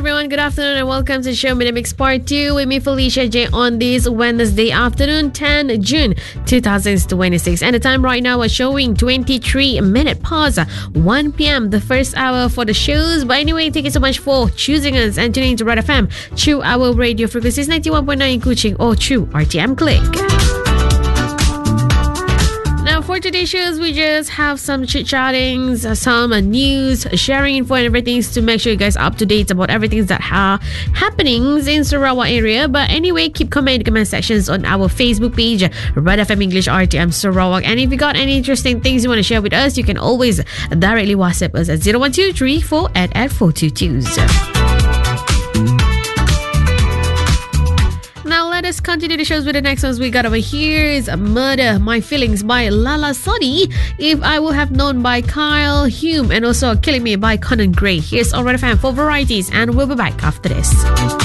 everyone, good afternoon and welcome to Show Me the Mix Part 2 with me, Felicia J, on this Wednesday afternoon, 10 June 2026. And the time right now is showing 23 minutes past 1 p.m. the first hour for the shows. But anyway, thank you so much for choosing us and tuning to Red FM through our radio frequencies 91.9 in Kuching or through RTM Click. Now, for today's shows, we just have some chit-chattings, some news, sharing info and everything to make sure you guys are up to date about everything that are happenings in Sarawak area. But anyway, keep commenting in the comment sections on our Facebook page, Red FM English RTM Sarawak. And if you got any interesting things you want to share with us, you can always directly WhatsApp us at 01234 at 422. Now let us continue the shows with the next ones we got over here is Murder My Feelings by Lala Sodi, If I Would Have Known by Kyle Hume, and also Killing Me by Conan Gray. Here's Red FM for varieties, and we'll be back after this.